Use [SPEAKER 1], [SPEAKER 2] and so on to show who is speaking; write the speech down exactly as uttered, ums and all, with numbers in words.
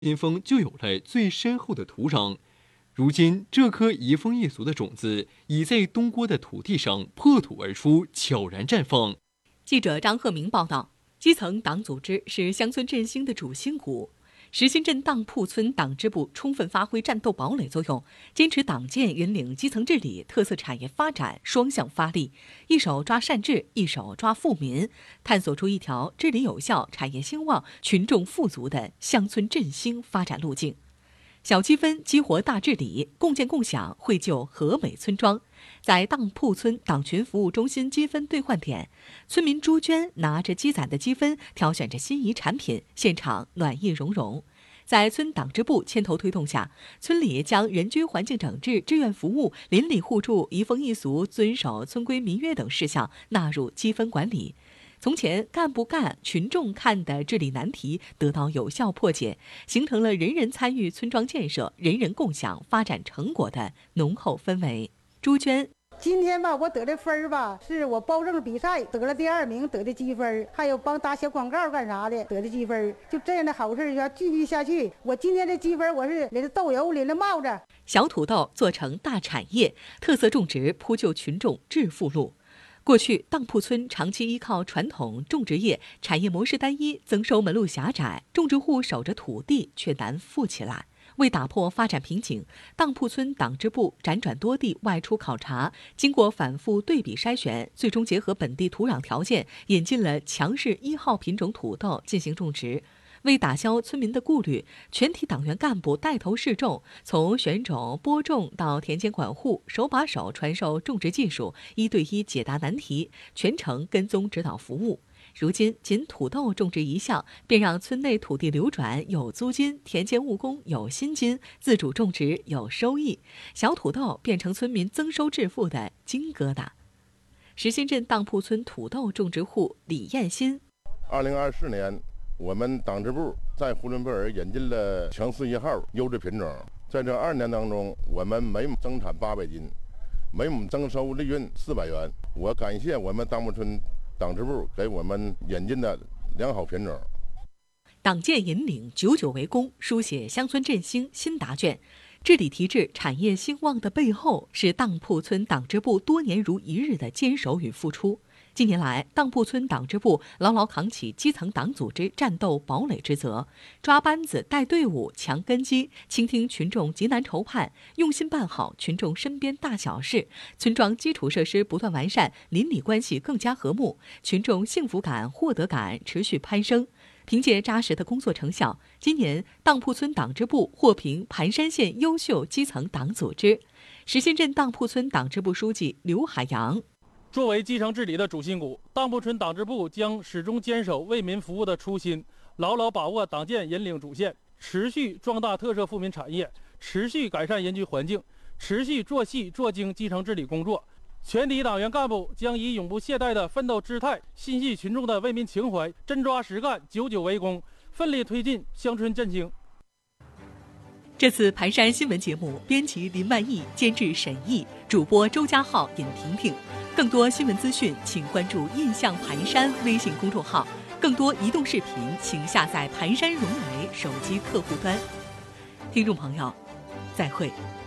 [SPEAKER 1] 先锋就有了最深厚的土壤。如今，这颗移风易俗的种子已在东郭的土地上破土而出，悄然绽放。
[SPEAKER 2] 记者张鹤鸣报道，基层党组织是乡村振兴的主心骨。石新镇当铺村党支部充分发挥战斗堡垒作用，坚持党建引领基层治理、特色产业发展双向发力，一手抓善治，一手抓富民，探索出一条治理有效、产业兴旺、群众富足的乡村振兴发展路径。小积分激活大治理，共建共享绘就和美村庄。在当铺村党群服务中心积分兑换点，村民朱娟拿着积攒的积分，挑选着心仪产品，现场暖意融融。在村党支部牵头推动下，村里将人居环境整治、志愿服务、邻里互助、移风易俗、遵守村规民约等事项纳入积分管理。从前干部干、群众看的治理难题得到有效破解，形成了人人参与村庄建设、人人共享发展成果的浓厚氛围。朱娟，
[SPEAKER 3] 今天吧，我得的分儿吧，是我包证比赛得了第二名得的积分，还有帮打小广告干啥的得的积分，就这样的好事要继续下去。我今天的积分，我是领了豆油，领了帽子。
[SPEAKER 2] 小土豆做成大产业，特色种植铺就群众致富路。过去，当铺村长期依靠传统种植业，产业模式单一，增收门路狭窄，种植户守着土地却难富起来。为打破发展瓶颈，当铺村党支部辗转多地外出考察，经过反复对比筛选，最终结合本地土壤条件，引进了强势一号品种土豆进行种植。为打消村民的顾虑，全体党员干部带头试种，从选种、播种到田间管护，手把手传授种植技术，一对一解答难题，全程跟踪指导服务。如今，仅土豆种植一项，便让村内土地流转有租金，田间务工有薪金，自主种植有收益，小土豆变成村民增收致富的金疙瘩。石新镇当铺村土豆种植户李艳新，
[SPEAKER 4] 二零二四年。我们党支部在呼伦贝尔引进了强势一号优质品种，在这二年当中，我们每亩增产八百斤，每亩增收利润四百元。我感谢我们当铺村党支部给我们引进的良好品种。
[SPEAKER 2] 党建引领，久久为功，书写乡村振兴新答卷。治理提质、产业兴旺的背后，是当铺村党支部多年如一日的坚守与付出。近年来，当铺村党支部牢牢扛起基层党组织战斗堡垒之责，抓班子、带队伍、强根基，倾听群众急难愁盼，用心办好群众身边大小事，村庄基础设施不断完善，邻里关系更加和睦，群众幸福感、获得感持续攀升。凭借扎实的工作成效，今年当铺村党支部获评盘山县优秀基层党组织。石新镇当铺村党支部书记刘海洋，
[SPEAKER 5] 作为基层治理的主心骨，当铺村党支部将始终坚守为民服务的初心，牢牢把握党建引领主线，持续壮大特色富民产业，持续改善人居环境，持续做细做精基层治理工作。全体党员干部将以永不懈怠的奋斗姿态，心系群众的为民情怀，真抓实干，久久为功，奋力推进乡村振兴。
[SPEAKER 2] 这次盘山新闻节目，编辑林万亿，监制沈毅，主播周家浩、尹婷婷。更多新闻资讯，请关注“印象盘山”微信公众号。更多移动视频，请下载盘山融媒手机客户端。听众朋友，再会。